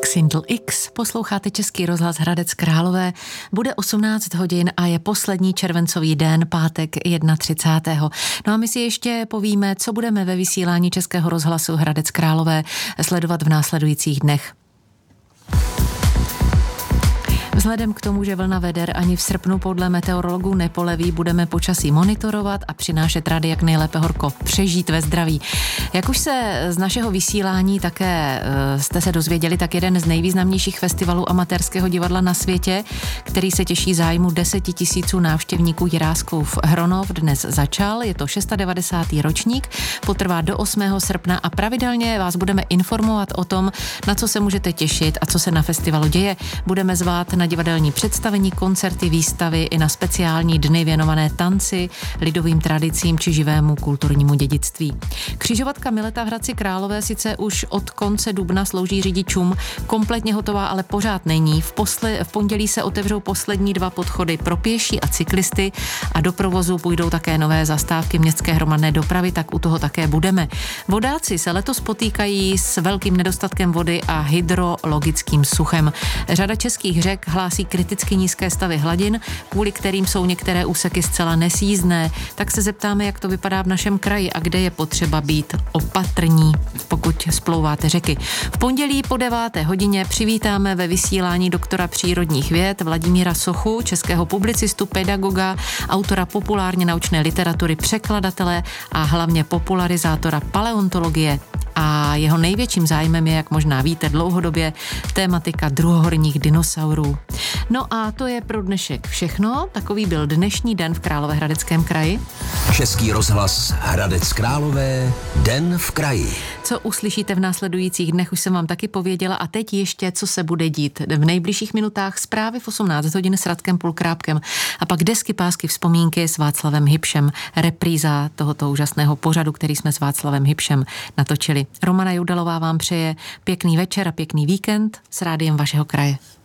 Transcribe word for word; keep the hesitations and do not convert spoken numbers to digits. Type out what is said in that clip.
Sindl X, posloucháte Český rozhlas Hradec Králové. Bude osmnáct hodin a je poslední červencový den, pátek třicátého prvního No a my si ještě povíme, co budeme ve vysílání Českého rozhlasu Hradec Králové sledovat v následujících dnech. Vzhledem k tomu, že vlna veder ani v srpnu podle meteorologů nepoleví, budeme počasí monitorovat a přinášet rady, jak nejlépe horko přežít ve zdraví. Jak už se z našeho vysílání také jste se dozvěděli, tak jeden z nejvýznamnějších festivalů amatérského divadla na světě, který se těší zájmu deseti tisíců návštěvníků Jiráskův Hronov, dnes začal. Je to devadesátý šestý ročník, potrvá do osmého srpna a pravidelně vás budeme informovat o tom, na co se můžete těšit a co se na festivalu děje. Budeme zvát na divadelní představení, koncerty, výstavy i na speciální dny věnované tanci, lidovým tradicím či živému kulturnímu dědictví. Křižovatka Mileta v Hradci Králové sice už od konce dubna slouží řidičům, kompletně hotová ale pořád není. V, posle, v pondělí se otevřou poslední dva podchody pro pěší a cyklisty a do provozu půjdou také nové zastávky městské hromadné dopravy, tak u toho také budeme. Vodáci se letos potýkají s velkým nedostatkem vody a hydrologickým suchem. Řada českých řek hlásí kriticky nízké stavy hladin, kvůli kterým jsou některé úseky zcela nesjízdné. Tak se zeptáme, jak to vypadá v našem kraji a kde je potřeba být opatrní, pokud splouváte řeky. V pondělí po deváté hodině přivítáme ve vysílání doktora přírodních věd Vladimíra Sochu, českého publicistu, pedagoga, autora populárně naučné literatury, překladatele a hlavně popularizátora paleontologie. A jeho největším zájmem je, jak možná víte, dlouhodobě tematika druhohorních dinosaurů. No a to je pro dnešek všechno. Takový byl dnešní den v Královéhradeckém kraji. Český rozhlas Hradec Králové, den v kraji. Co uslyšíte v následujících dnech, už jsem vám taky pověděla a teď ještě, co se bude dít. V nejbližších minutách zprávy v osmnáct hodin s Radkem Pulkrápkem a pak desky, pásky, vzpomínky s Václavem Hybšem. Repríza tohoto úžasného pořadu, který jsme s Václavem Hybšem natočili. Romana Joudalová vám přeje pěkný večer a pěkný víkend s rádiem vašeho kraje.